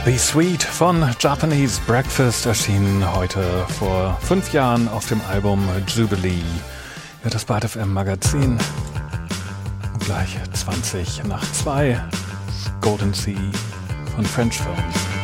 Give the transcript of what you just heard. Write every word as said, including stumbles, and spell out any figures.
Be Sweet von Japanese Breakfast erschien heute vor fünf Jahren auf dem Album Jubilee. Ja, das Byte F M Magazin. Und gleich zwanzig nach zwei. Golden Sea von French Films.